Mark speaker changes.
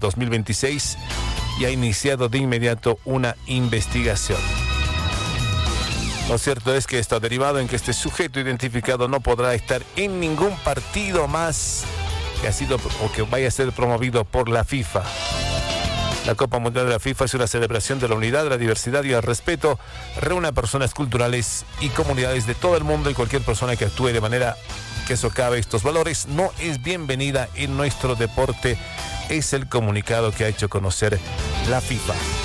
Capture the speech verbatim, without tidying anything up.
Speaker 1: dos mil veintiséis y ha iniciado de inmediato una investigación. Lo cierto es que esto ha derivado en que este sujeto identificado no podrá estar en ningún partido más que ha sido o que vaya a ser promovido por la FIFA. La Copa Mundial de la FIFA es una celebración de la unidad, la diversidad y el respeto. Reúne a personas culturales y comunidades de todo el mundo, y cualquier persona que actúe de manera que socave estos valores no es bienvenida en nuestro deporte. Es el comunicado que ha hecho conocer la FIFA.